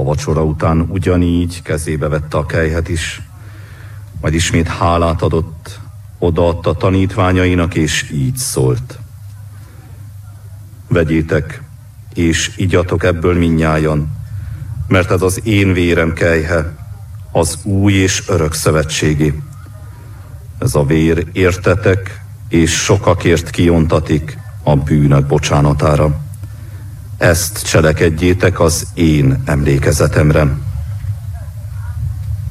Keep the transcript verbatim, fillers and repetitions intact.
A vacsora után ugyanígy kezébe vette a kelyhet is, majd ismét hálát adott, odaadta a tanítványainak, és így szólt. Vegyétek, és igyatok ebből mindnyájan, mert ez az én vérem kelyhe, az új és örök szövetségi. Ez a vér értetek, és sokakért kiontatik a bűnök bocsánatára. Ezt cselekedjétek az én emlékezetemre.